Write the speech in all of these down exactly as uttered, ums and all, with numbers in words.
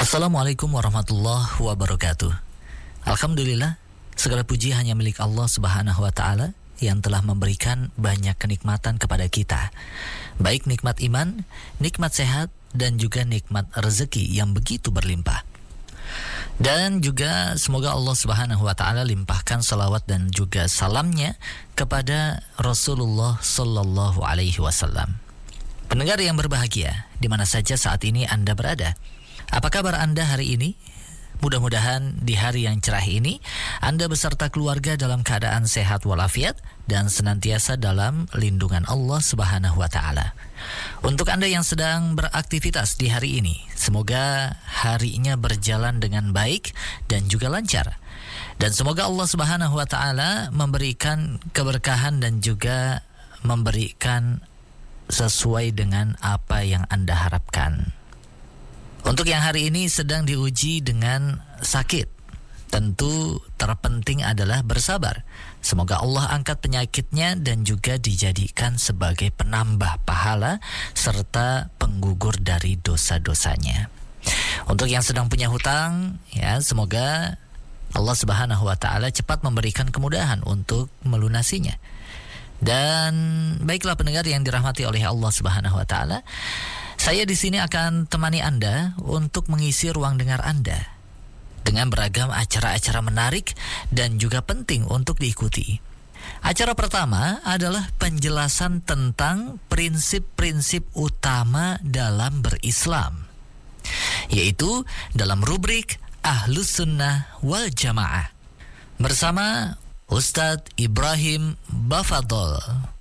Assalamualaikum warahmatullahi wabarakatuh. Alhamdulillah, segala puji hanya milik Allah Subhanahu wa Ta'ala yang telah memberikan banyak kenikmatan kepada kita, baik nikmat iman, nikmat sehat, dan juga nikmat rezeki yang begitu berlimpah. Dan juga semoga Allah Subhanahu wa Ta'ala limpahkan salawat dan juga salamnya kepada Rasulullah Sallallahu Alaihi Wasallam. Pendengar yang berbahagia, di mana saja saat ini Anda berada, apa kabar Anda hari ini? Mudah-mudahan di hari yang cerah ini Anda beserta keluarga dalam keadaan sehat walafiat dan senantiasa dalam lindungan Allah Subhanahu wa Ta'ala. Untuk Anda yang sedang beraktivitas di hari ini, semoga harinya berjalan dengan baik dan juga lancar. Dan semoga Allah Subhanahu wa Ta'ala memberikan keberkahan dan juga memberikan sesuai dengan apa yang Anda harapkan. Untuk yang hari ini sedang diuji dengan sakit, tentu terpenting adalah bersabar. Semoga Allah angkat penyakitnya dan juga dijadikan sebagai penambah pahala serta penggugur dari dosa-dosanya. Untuk yang sedang punya hutang, ya semoga Allah Subhanahu wa Ta'ala cepat memberikan kemudahan untuk melunasinya. Dan baiklah pendengar yang dirahmati oleh Allah Subhanahu wa Ta'ala, saya di sini akan temani Anda untuk mengisi ruang dengar Anda dengan beragam acara-acara menarik dan juga penting untuk diikuti. Acara pertama adalah penjelasan tentang prinsip-prinsip utama dalam berislam, yaitu dalam rubrik Ahlus Sunnah wal Jamaah bersama Ustadz Ibrahim Bafadol.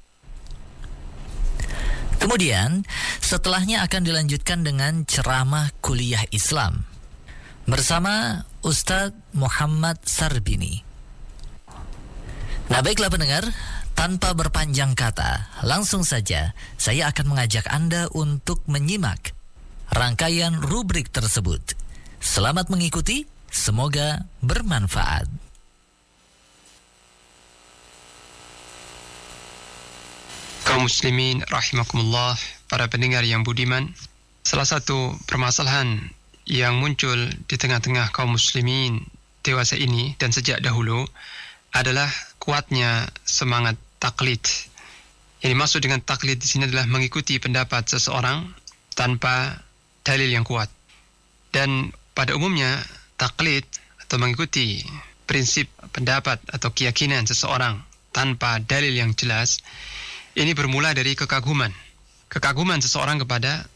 Kemudian setelahnya akan dilanjutkan dengan ceramah kuliah Islam bersama Ustadz Muhammad Sarbini. Nah baiklah pendengar, tanpa berpanjang kata, langsung saja saya akan mengajak Anda untuk menyimak rangkaian rubrik tersebut. Selamat mengikuti, semoga bermanfaat. Kaum muslimin rahimakumullah, para pendengar yang budiman, salah satu permasalahan yang muncul di tengah-tengah kaum muslimin dewasa ini dan sejak dahulu adalah kuatnya semangat taklid. Yang dimaksud dengan taklid di sini adalah mengikuti pendapat seseorang tanpa dalil yang kuat. Dan pada umumnya taklid atau mengikuti prinsip pendapat atau keyakinan seseorang tanpa dalil yang jelas ini bermula dari kekaguman. Kekaguman seseorang kepada